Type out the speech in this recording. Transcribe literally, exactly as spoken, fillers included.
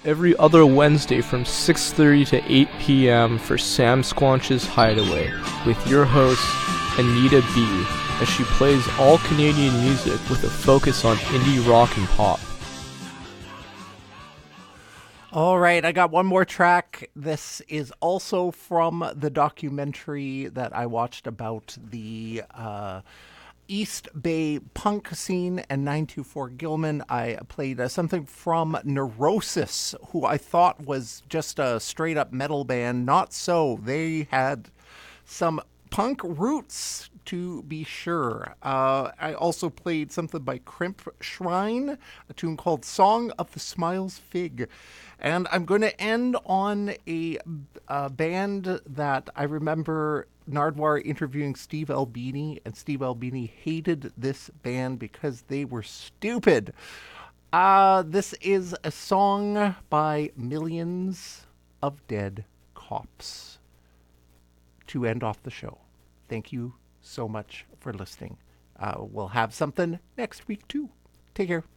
every other Wednesday from six thirty to eight p.m. for Sam Squanch's Hideaway with your host, Anita B., as she plays all Canadian music with a focus on indie rock and pop. All right, I got one more track. This is also from the documentary that I watched about the uh, East Bay punk scene and nine two four Gilman. I played uh, something from Neurosis, who I thought was just a straight up metal band. Not so. They had some punk roots, to be sure. Uh, I also played something by Crimp Shrine, a tune called Song of the Smiles Fig. And I'm going to end on a, a band that I remember Nardwuar interviewing Steve Albini, and Steve Albini hated this band because they were stupid. Uh, this is a song by Millions of Dead Cops to end off the show. Thank you so much for listening. Uh, we'll have something next week, too. Take care.